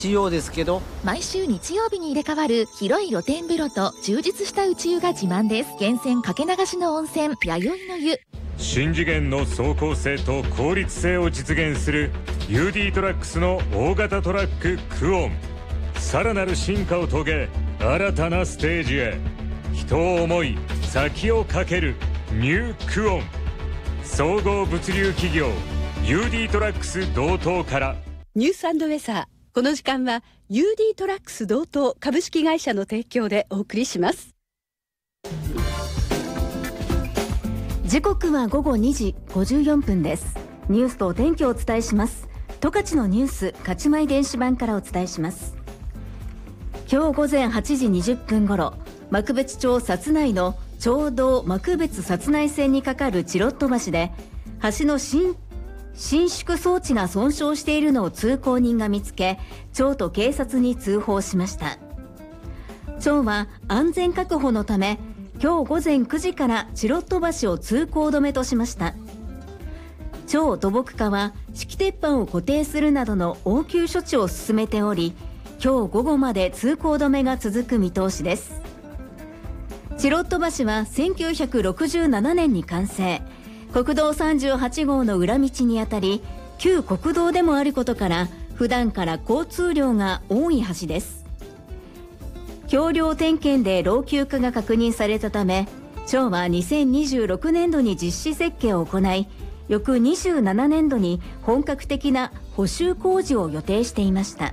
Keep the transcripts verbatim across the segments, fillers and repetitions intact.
仕様ですけど、 毎週日曜日に入れ替わる広い露天風呂と充実した内湯が自慢です。源泉かけ流しの温泉、弥生の湯。 新次元の走行性と効率性を実現する ユーディー トラックスの大型トラッククオン。さらなる進化を遂げ、新たなステージへ。人を思い先をかけるニュークオン。総合物流企業 ユーディー トラックス同等から。 ニュース&ウェザー、この時間は ユーディー トラックス同等株式会社の提供でお送りします。 時刻は午後にじごじゅうよんぷんです。ニュースとお天気をお伝えします。十勝のニュース勝ち前電子版からお伝えします。今日午前はちじにじゅっぷんごろ、幕別町薩内の町道幕別薩内線に架かるチロット橋で、橋の新伸縮装置が損傷しているのを通行人が見つけ、町と警察に通報しました。町は安全確保のため、今日午前くじからチロット橋を通行止めとしました。町土木課は敷鉄板を固定するなどの応急処置を進めており、今日午後まで通行止めが続く見通しです。チロット橋はせんきゅうひゃくろくじゅうななねんに完成。国道さんじゅうはち号の裏道にあたり、旧国道でもあることから普段から交通量が多い橋です。橋梁点検で老朽化が確認されたため、町はにせんにじゅうろくねんどに実施設計を行い、翌にじゅうななねんどに本格的な補修工事を予定していました。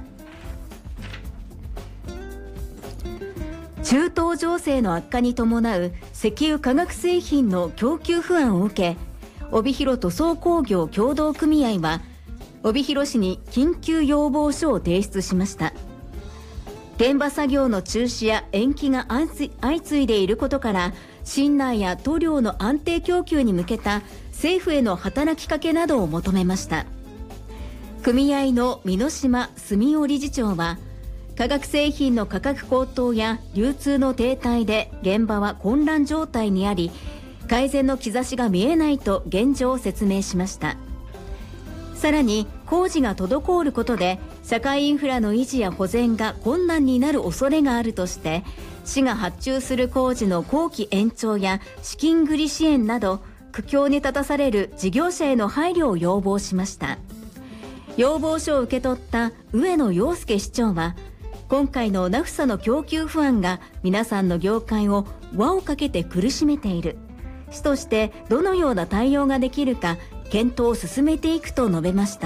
中東情勢の悪化に伴う石油化学製品の供給不安を受け、帯広塗装工業協同組合は帯広市に緊急要望書を提出しました。現場作業の中止や延期が相次いでいることから、市内や塗料の安定供給に向けた政府への働きかけなどを求めました。組合の箕島澄夫理事長は、化学製品の価格高騰や流通の停滞で現場は混乱状態にあり、改善の兆しが見えないと現状を説明しました。さらに工事が滞ることで社会インフラの維持や保全が困難になる恐れがあるとして、市が発注する工事の工期延長や資金繰り支援など苦境に立たされる事業者への配慮を要望しました。要望書を受け取った上野陽介市長は、今回のナフサの供給不安が皆さんの業界を輪をかけて苦しめている。市としてどのような対応ができるか検討を進めていくと述べました。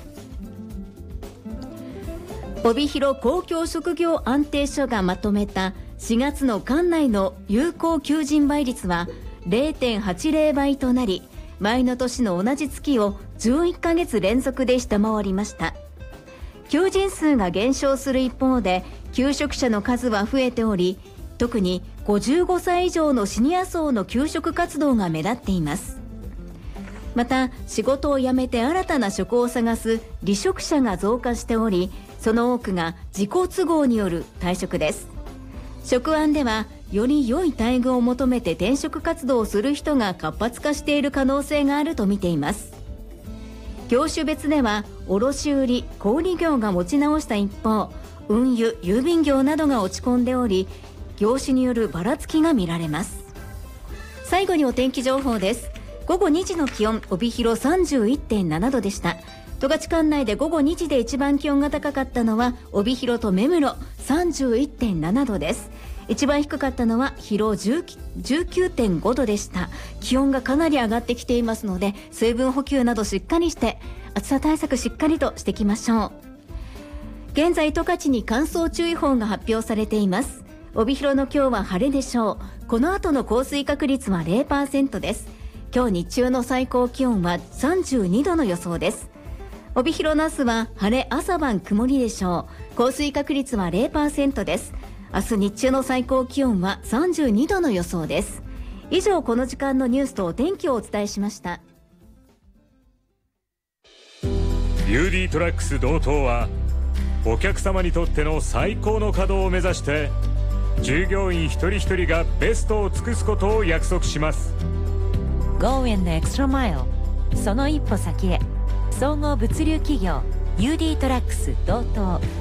帯広公共職業安定所がまとめたしがつの管内の有効求人倍率は れいてんはちぜろ 倍となり、前の年の同じ月をじゅういっかげつ連続で下回りました。求人数が減少する一方で求職者の数は増えており、特にごじゅうごさい以上のシニア層の求職活動が目立っています。また仕事を辞めて新たな職を探す離職者が増加しており、その多くが自己都合による退職です。職案ではより良い待遇を求めて転職活動をする人が活発化している可能性があると見ています。業種別では卸売・小売業が持ち直した一方、運輸・郵便業などが落ち込んでおり、業種によるばらつきが見られます。最後にお天気情報です。午後にじの気温、帯広 さんじゅういってんなな 度でした。十勝管内で午後にじで一番気温が高かったのは帯広と目室 さんじゅういってんなな 度です。一番低かったのは広 じゅうきゅうてんご 度でした。気温がかなり上がってきていますので、水分補給などしっかりして暑さ対策しっかりとしていきましょう。現在十勝に乾燥注意報が発表されています。帯広の今日は晴れでしょう。この後の降水確率は れいパーセント です。今日日中の最高気温はさんじゅうにどの予想です。帯広の明日は晴れ、朝晩曇りでしょう。降水確率は れいパーセント です。明日日中の最高気温はさんじゅうにどの予想です。以上、この時間のニュースとお天気をお伝えしました。 ユーディー トラックス同等はお客様にとっての最高の稼働を目指して、従業員一人一人がベストを尽くすことを約束します。 Go in the extra mile、 その一歩先へ。総合物流企業 ユーディー トラックス同等。